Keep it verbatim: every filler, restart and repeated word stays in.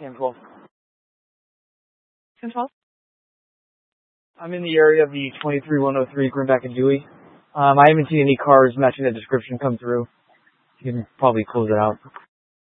ten twelve. ten twelve? I'm in the area of the twenty-three one oh three Greenback and Dewey. Um, I haven't seen any cars matching that description come through. You can probably close it out.